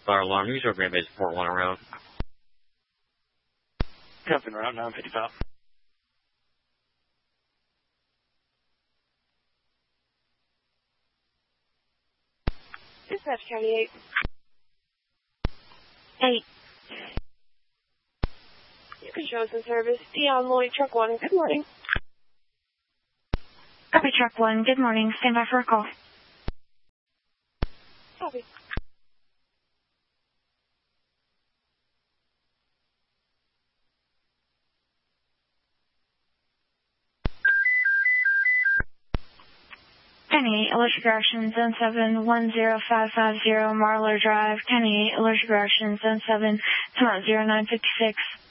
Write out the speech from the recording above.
Fire alarm, use your Grand Base Port 1 around. Jumping around 955. Dispatch County 8. 8. You can show us in service. Dion Lloyd, Truck 1. Good morning. Copy, Truck 1. Good morning. Stand by for a call. Copy. County 8, allergic reaction, Zone 7, 10550, Marlar Drive. County 8, allergic reaction, Zone 7, 0956.